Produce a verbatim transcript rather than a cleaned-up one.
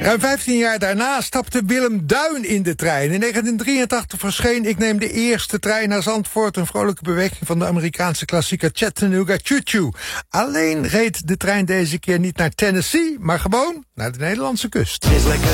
Ruim vijftien jaar daarna stapte Willem Duin in de trein. In negentien drieëntachtig verscheen Ik neem de eerste trein naar Zandvoort, een vrolijke beweging van de Amerikaanse klassieker Chattanooga Choo Choo. Alleen reed de trein deze keer niet naar Tennessee, maar gewoon naar de Nederlandse kust. Het is lekker